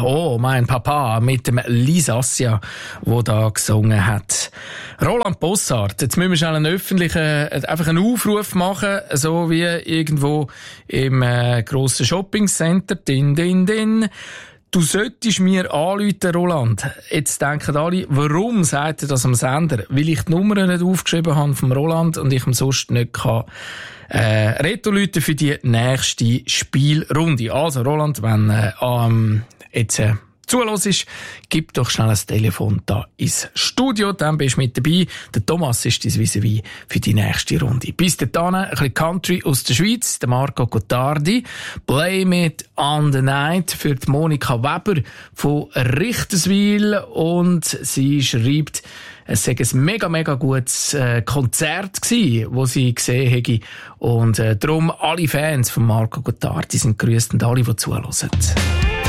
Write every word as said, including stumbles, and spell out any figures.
«Oh, mein Papa» mit dem Lisassia, der da gesungen hat. Roland Bossart, jetzt müssen wir schnell einen öffentlichen, einfach einen Aufruf machen, so wie irgendwo im äh, grossen Shoppingcenter. Din, din, din. Du solltest mir anrufen, Roland. Jetzt denken alle, warum sagt er das am Sender? Weil ich die Nummer nicht aufgeschrieben habe vom Roland und ich ihm sonst nicht kann. Äh, Reto-Leute für die nächste Spielrunde. Also, Roland, wenn äh, ähm, jetzt äh, zuhörst, gib doch schnell ein Telefon da ins Studio, dann bist du mit dabei. Der Thomas ist dein Vis-à-vis für die nächste Runde. Bis dahin ein bisschen Country aus der Schweiz, der Marco Gottardi. Blame It on the Night für die Monika Weber von Richterswil. Und sie schreibt, es sei ein mega, mega gutes äh, Konzert gsi, wo sie gesehen hätte. Und äh, darum alle Fans von Marco Gottardi sind grüßt und alle, die zuhören.